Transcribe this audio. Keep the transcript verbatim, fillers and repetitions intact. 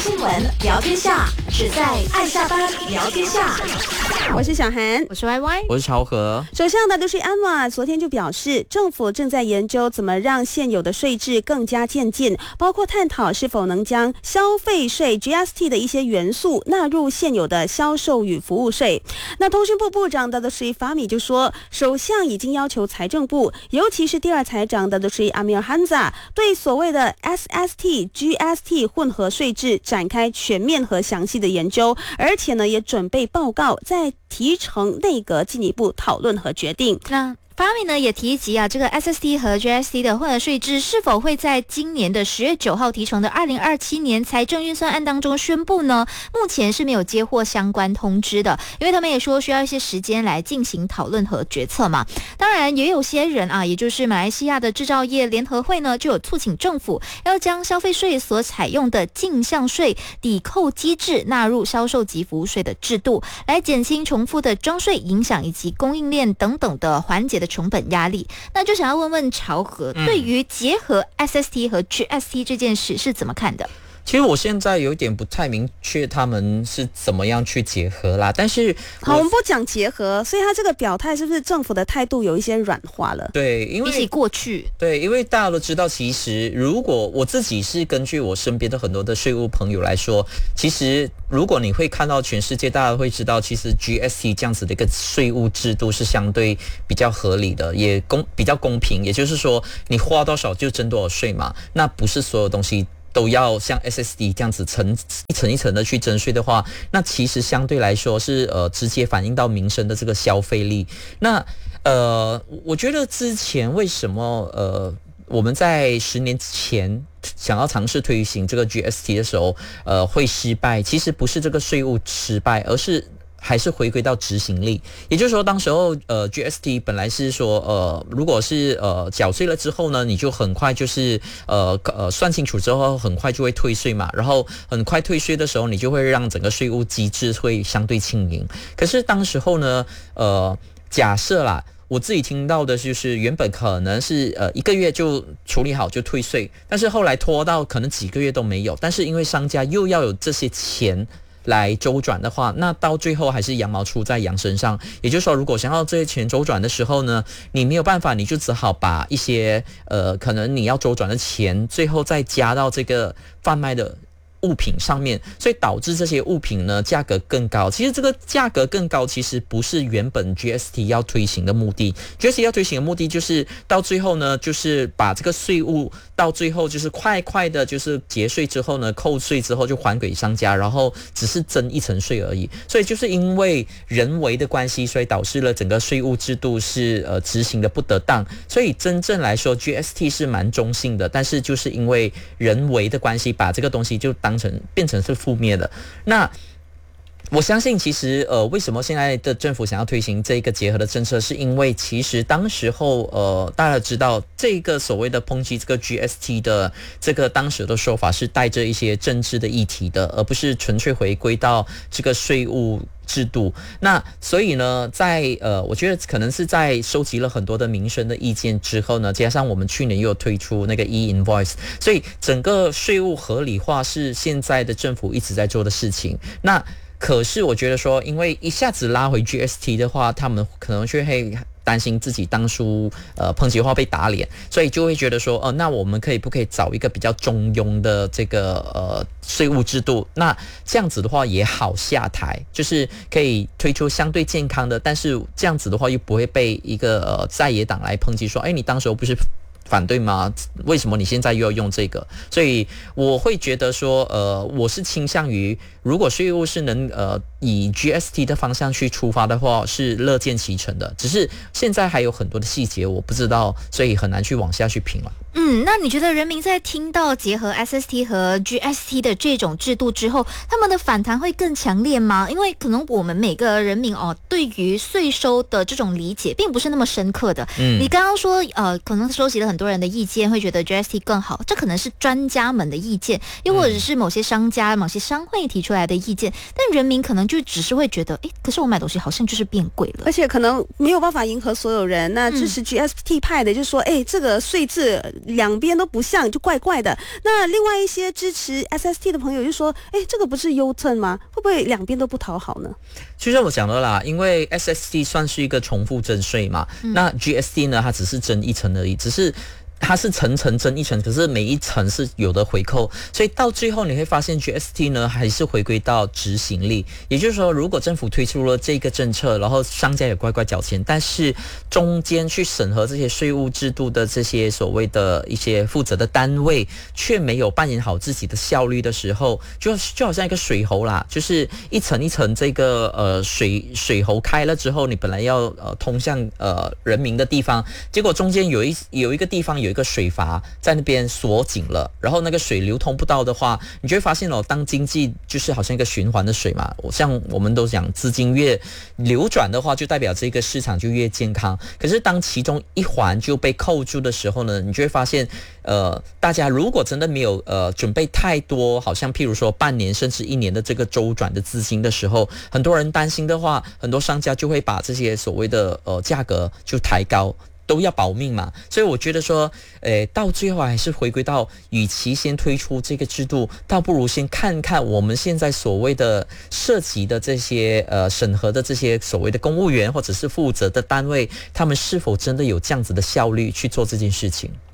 新闻聊天下，只在爱下班聊天下。 我是小韩， 我是 Y Y， 我是朝和。 首相的就是安瓦昨天就表示，政府正在研究怎么让现有的税制更加渐进，包括探讨是否能将消费税 G S T 的一些元素纳入现有的销售与服务税。那通讯部部长的是法米就说，首相已经要求财政部，尤其是第二财长的是阿米尔汉扎，对所谓的 S S T、G S T 混合税制展开全面和详细的研究，而且呢也准备报告再提呈内阁进一步讨论和决定。 那法米呢也提及啊，这个 S S T 和 G S T 的混合税制是否会在今年的十月九号提成的二零二七年财政预算案当中宣布呢？目前是没有接获相关通知的，因为他们也说需要一些时间来进行讨论和决策嘛。当然，也有些人啊，也就是马来西亚的制造业联合会呢，就有促请政府要将消费税所采用的进项税抵扣机制纳入销售及服务税的制度，来减轻重复的征税影响以及供应链等等的环节的成本压力。那就想要问问朝和，对于结合 S S T 和 G S T 这件事是怎么看的？ 其实我现在有点不太明确他们是怎么样去结合啦，但是好，我们不讲结合，所以他这个表态是不是政府的态度有一些软化了？ 对，因为比起过去， 对，因为大家都知道，其实如果我自己是根据我身边的很多的税务朋友来说，其实如果你会看到全世界，大家会知道，其实 G S T 这样子的一个税务制度是相对比较合理的，也公比较公平，也就是说，你花多少就征多少税嘛，那不是所有东西都要像 S S T 这样子层一层一层的去征税的话，那其实相对来说是呃直接反映到民生的这个消费力。那呃，我觉得之前为什么呃我们在十年前想要尝试推行这个 G S T 的时候，呃会失败，其实不是这个税务失败，而是还是回归到执行力。也就是说，当时候呃 G S T 本来是说呃如果是呃缴税了之后呢，你就很快就是呃呃算清楚之后很快就会退税嘛，然后很快退税的时候，你就会让整个税务机制会相对轻盈。可是当时候呢呃假设啦，我自己听到的就是原本可能是呃一个月就处理好就退税，但是后来拖到可能几个月都没有，但是因为商家又要有这些钱来周转的话，那到最后还是羊毛出在羊身上。也就是说，如果想要这些钱周转的时候呢，你没有办法，你就只好把一些呃可能你要周转的钱，最后再加到这个贩卖的物品上面，所以导致这些物品呢价格更高。其实这个价格更高其实不是原本 G S T 要推行的目的。 G S T 要推行的目的就是到最后呢，就是把这个税务到最后就是快快的就是结税之后呢，扣税之后就还给商家，然后只是增一层税而已。所以就是因为人为的关系，所以导致了整个税务制度是呃执行的不得当。所以真正来说 G S T 是蛮中性的，但是就是因为人为的关系，把这个东西就当当成变成是负面的。那我相信其实呃为什么现在的政府想要推行这个结合的政策，是因为其实当时候呃大家知道这个所谓的抨击这个 G S T 的这个当时的说法是带着一些政治的议题的，而不是纯粹回归到这个税务制度。那所以呢，在呃，我觉得可能是在收集了很多的民生的意见之后呢，加上我们去年又有推出那个 e-invoice， 所以整个税务合理化是现在的政府一直在做的事情。那可是我觉得说，因为一下子拉回 G S T 的话，他们可能就会担心自己当初呃抨击话被打脸，所以就会觉得说，呃，那我们可以不可以找一个比较中庸的这个呃税务制度？那这样子的话也好下台，就是可以推出相对健康的，但是这样子的话又不会被一个呃在野党来抨击说，哎，你当时候不是反对吗？为什么你现在又要用这个？所以我会觉得说，呃，我是倾向于，如果税务是能呃以 G S T 的方向去出发的话，是乐见其成的。只是现在还有很多的细节我不知道，所以很难去往下去评了。 嗯，那你觉得人民在听到结合 S S T 和 G S T 的这种制度之后，他们的反弹会更强烈吗？因为可能我们每个人民哦，对于税收的这种理解并不是那么深刻的。嗯，你刚刚说呃，可能收集了很多人的意见，会觉得 G S T 更好，这可能是专家们的意见，又或者是某些商家、某些商会提出来的意见，但人民可能就只是会觉得，诶，可是我买东西好像就是变贵了， 而且可能没有办法迎合所有人。那支持 G S T 派的就说，诶，这个税制两边都不像，就怪怪的。那另外一些支持 S S T 的朋友就说，哎，这个不是 U-turn 吗？会不会两边都不讨好呢？ 就像我讲的啦，因为 S S T 算是一个重复征税嘛，嗯、那 G S T 呢，它只是征一层而已，只是。它是层层征一层，可是每一层是有的回扣，所以到最后你会发现 G S T 呢还是回归到执行力。也就是说，如果政府推出了这个政策，然后商家也乖乖缴钱，但是中间去审核这些税务制度的这些所谓的一些负责的单位，却没有扮演好自己的效率的时候，就就好像一个水喉啦，就是一层一层这个呃水水喉开了之后，你本来要呃通向呃人民的地方，结果中间有一有一个地方有一个水阀在那边锁紧了，然后那个水流通不到的话，你就会发现哦，当经济就是好像一个循环的水嘛，像我们都讲资金越流转的话，就代表这个市场就越健康。可是当其中一环就被扣住的时候呢，你就会发现，呃，大家如果真的没有呃准备太多，好像譬如说半年甚至一年的这个周转的资金的时候，很多人担心的话，很多商家就会把这些所谓的呃价格就抬高。都要保命嘛，所以我觉得说，呃，到最后还是回归到，与其先推出这个制度，倒不如先看看我们现在所谓的涉及的这些呃审核的这些所谓的公务员或者是负责的单位，他们是否真的有这样子的效率去做这件事情。